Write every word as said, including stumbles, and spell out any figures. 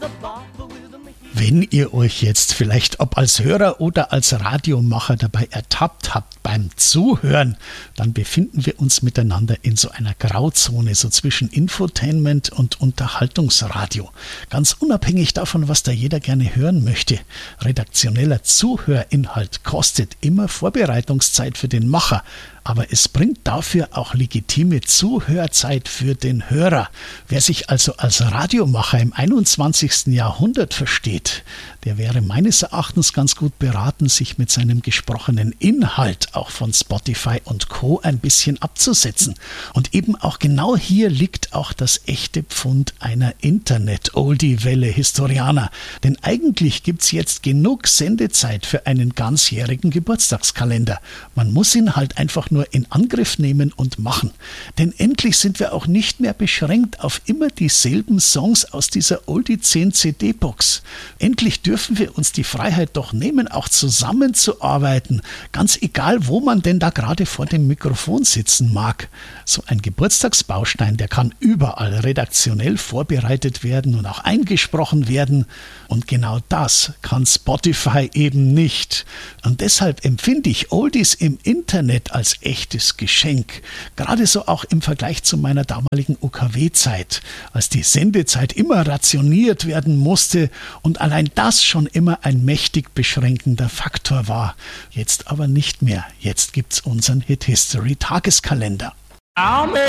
Wenn ihr euch jetzt vielleicht, ob als Hörer oder als Radiomacher, dabei ertappt habt beim Zuhören, dann befinden wir uns miteinander in so einer Grauzone, so zwischen Infotainment und Unterhaltungsradio. Ganz unabhängig davon, was da jeder gerne hören möchte. Redaktioneller Zuhörinhalt kostet immer Vorbereitungszeit für den Macher. Aber es bringt dafür auch legitime Zuhörzeit für den Hörer. Wer sich also als Radiomacher im einundzwanzigsten Jahrhundert versteht, der wäre meines Erachtens ganz gut beraten, sich mit seinem gesprochenen Inhalt auch von Spotify und Co. ein bisschen abzusetzen. Und eben auch genau hier liegt auch das echte Pfund einer Internet-Oldie-Welle Historianer. Denn eigentlich gibt's jetzt genug Sendezeit für einen ganzjährigen Geburtstagskalender. Man muss ihn halt einfach nur in Angriff nehmen und machen. Denn endlich sind wir auch nicht mehr beschränkt auf immer dieselben Songs aus dieser Oldie zehn C D-Box. Endlich dürfen wir uns die Freiheit doch nehmen, auch zusammenzuarbeiten. Ganz egal, wo man denn da gerade vor dem Mikrofon sitzen mag. So ein Geburtstagsbaustein, der kann überall redaktionell vorbereitet werden und auch eingesprochen werden. Und genau das kann Spotify eben nicht. Und deshalb empfinde ich Oldies im Internet als echtes Geschenk. Gerade so auch im Vergleich zu meiner damaligen U K W-Zeit, als die Sendezeit immer rationiert werden musste und allein das schon immer ein mächtig beschränkender Faktor war. Jetzt aber nicht mehr. Jetzt gibt's unseren Hit History Tageskalender. Amen.